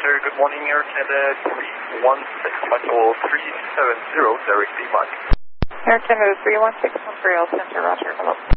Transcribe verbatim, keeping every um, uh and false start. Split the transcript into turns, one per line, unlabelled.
Roger, good morning, Air Canada three one six, Michael three seven zero, direct Mike.
Air Canada three one six, Montreal Center, Roger, hello.